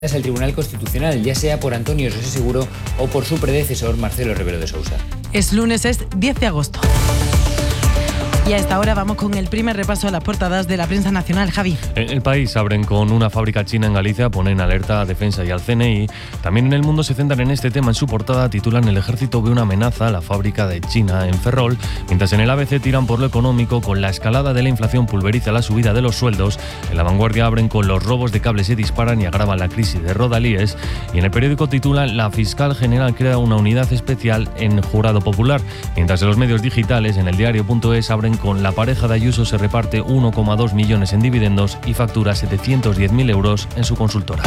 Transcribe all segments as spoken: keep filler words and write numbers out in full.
al Tribunal Constitucional, ya sea por Antonio José Seguro o por su predecesor Marcelo Rebelo de Sousa. Es lunes, es diez de agosto. Y a esta hora vamos con el primer repaso a las portadas de la prensa nacional. Javi. En El País abren con una fábrica china en Galicia, ponen alerta a Defensa y al C N I. También en El Mundo se centran en este tema. En su portada titulan: El ejército ve una amenaza a la fábrica de China en Ferrol. Mientras en el A B C tiran por lo económico, con la escalada de la inflación pulveriza la subida de los sueldos. En La Vanguardia abren con: los robos de cables se disparan y agravan la crisis de Rodalíes. Y en El Periódico titulan: La fiscal general crea una unidad especial en Jurado Popular. Mientras en los medios digitales, en el diario punto es, abren con: la pareja de Ayuso se reparte uno coma dos millones en dividendos y factura setecientos diez mil euros en su consultora.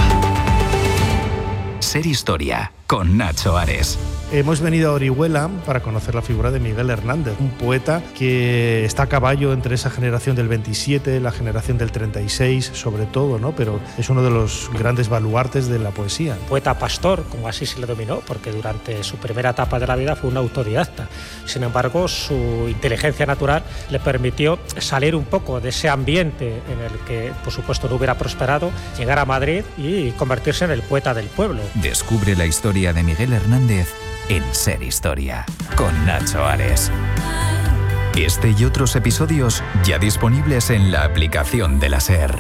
Ser Historia, con Nacho Ares. Hemos venido a Orihuela para conocer la figura de Miguel Hernández, un poeta que está a caballo entre esa generación del veintisiete, la generación del treinta y seis, sobre todo, ¿no? Pero es uno de los grandes baluartes de la poesía. Poeta pastor, como así se le denominó, porque durante su primera etapa de la vida fue un autodidacta. Sin embargo, su inteligencia natural le permitió salir un poco de ese ambiente en el que, por supuesto, no hubiera prosperado, llegar a Madrid y convertirse en el poeta del pueblo. Descubre la historia de Miguel Hernández en Ser Historia, con Nacho Ares. Este y otros episodios ya disponibles en la aplicación de la SER.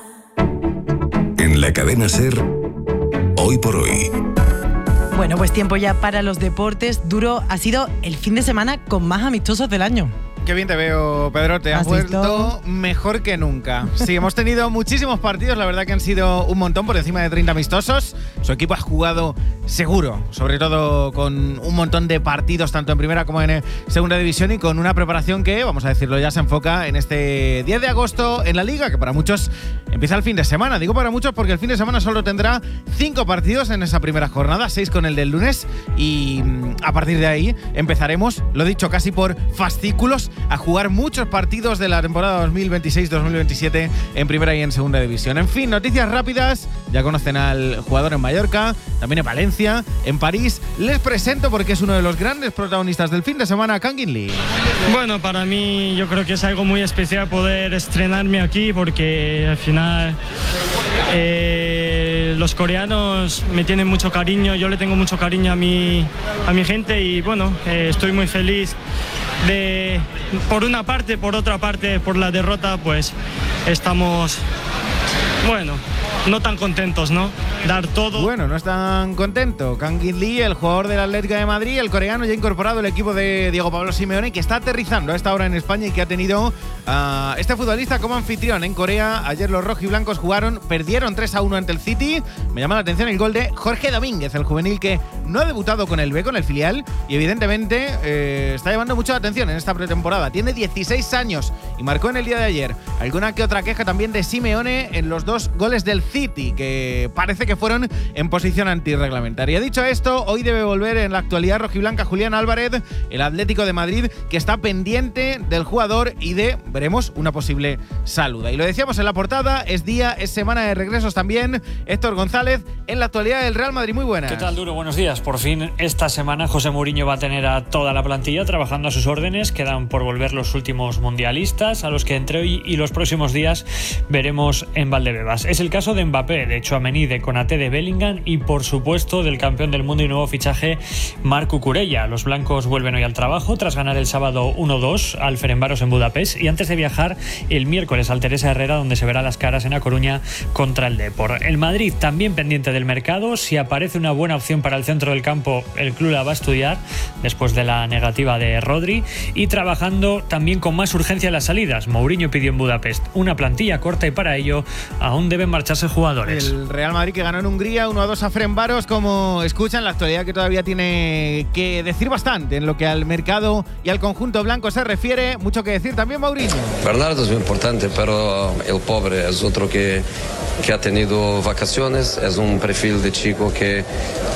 En la cadena SER, hoy por hoy. Bueno, pues tiempo ya para los deportes. Duro ha sido el fin de semana con más amistosos del año. Qué bien te veo, Pedro, te has vuelto visto? mejor que nunca. Sí, hemos tenido muchísimos partidos, la verdad que han sido un montón, por encima de treinta amistosos. Su equipo ha jugado seguro, sobre todo con un montón de partidos, tanto en primera como en segunda división, y con una preparación que, vamos a decirlo ya, se enfoca en este diez de agosto en la Liga, que para muchos empieza el fin de semana. Digo para muchos porque el fin de semana solo tendrá cinco partidos en esa primera jornada, seis con el del lunes, y a partir de ahí empezaremos, lo dicho, casi por fascículos, a jugar muchos partidos de la temporada dos mil veintiséis dos mil veintisiete en primera y en segunda división. En fin, noticias rápidas. Ya conocen al jugador en Mallorca, también en Valencia, en París. Les presento porque es uno de los grandes protagonistas del fin de semana, Kangin Lee. Bueno, para mí yo creo que es algo muy especial poder estrenarme aquí, porque al final eh, los coreanos me tienen mucho cariño, yo le tengo mucho cariño a mi, a mi gente, y bueno, eh, estoy muy feliz de, por una parte, por otra parte, por la derrota, pues estamos, bueno, no tan contentos, ¿no? Dar todo. Bueno, no están contentos. Kangin Lee, el jugador del Atlético de Madrid, el coreano, ya incorporado al equipo de Diego Pablo Simeone, que está aterrizando a esta hora en España y que ha tenido a uh, este futbolista como anfitrión en Corea. Ayer los rojiblancos jugaron, perdieron tres a uno ante el City. Me llama la atención el gol de Jorge Domínguez, el juvenil que no ha debutado con el B, con el filial, y evidentemente eh, está llevando mucha atención en esta pretemporada. Tiene dieciséis años y marcó en el día de ayer. Alguna que otra queja también de Simeone en los dos goles del City, que parece que fueron en posición antirreglamentaria. Dicho esto, hoy debe volver en la actualidad rojiblanca Julián Álvarez, el Atlético de Madrid, que está pendiente del jugador y de, veremos, una posible salud. Y lo decíamos en la portada, es día, es semana de regresos también. Héctor González, en la actualidad del Real Madrid. Muy buenas. ¿Qué tal, Duro? Buenos días. Por fin, esta semana José Mourinho va a tener a toda la plantilla trabajando a sus órdenes. Quedan por volver los últimos mundialistas, a los que entre hoy y los próximos días veremos en Valdebebas. Es el caso de Mbappé, de Tchouaméni, de Konaté, de Bellingham y, por supuesto, del campeón del mundo y nuevo fichaje Marc Cucurella. Los blancos vuelven hoy al trabajo tras ganar el sábado uno dos al Ferencváros en Budapest, y antes de viajar el miércoles al Teresa Herrera, donde se verá las caras en A Coruña contra el Depor. El Madrid también pendiente del mercado. Si aparece una buena opción para el centro del campo, el club la va a estudiar después de la negativa de Rodri, y trabajando también con más urgencia las salidas. Mourinho pidió en Budapest una plantilla corta y para ello aún deben marcharse jugadores. El Real Madrid, que ganó en Hungría uno a dos a Ferencváros, como escuchan, la actualidad que todavía tiene que decir bastante en lo que al mercado y al conjunto blanco se refiere. Mucho que decir también Mourinho. Bernardo es muy importante, pero el pobre es otro que, que ha tenido vacaciones. Es un perfil de chico que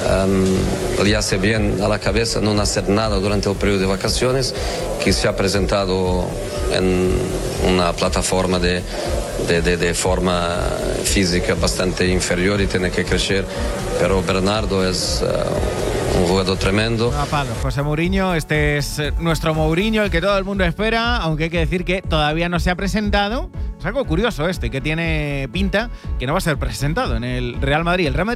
um, le hace bien a la cabeza no hacer nada durante el periodo de vacaciones, que se ha presentado en una plataforma de De, de, de forma física bastante inferior y tiene que crecer, pero Bernardo es uh, un jugador tremendo. A palo, José Mourinho, este es nuestro Mourinho, el que todo el mundo espera, aunque hay que decir que todavía no se ha presentado Es algo curioso este, que tiene pinta que no va a ser presentado en el Real Madrid. El Real Madrid